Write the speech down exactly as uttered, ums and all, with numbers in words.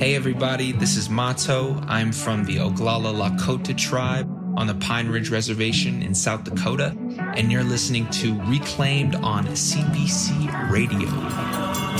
Hey everybody, this is Mato. I'm from the Oglala Lakota tribe on the Pine Ridge Reservation in South Dakota, and you're listening to Reclaimed on C B C Radio.